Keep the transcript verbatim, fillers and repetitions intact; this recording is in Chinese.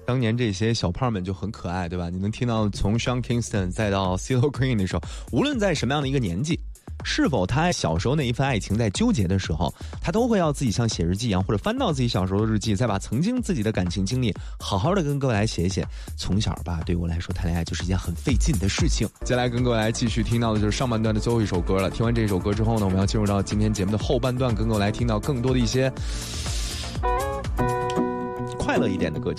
当年这些小胖们就很可爱，对吧？你能听到从 Sean Kingston 再到 C e e lo Green 的时候，无论在什么样的一个年纪，是否他小时候那一份爱情在纠结的时候，他都会要自己像写日记一样，或者翻到自己小时候的日记，再把曾经自己的感情经历好好的跟各位来写一写。从小吧，对我来说谈恋爱就是一件很费劲的事情。接下来跟各位来继续听到的就是上半段的最后一首歌了。听完这首歌之后呢，我们要进入到今天节目的后半段，跟各位来听到更多的一些快乐一点的歌曲。